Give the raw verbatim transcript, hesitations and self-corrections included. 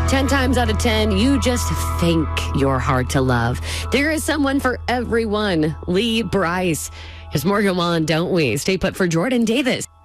ten times out of ten, you just think you're hard to love. There is someone for everyone. Lee Bryce. There's more go on, don't we? Stay put for Jordan Davis.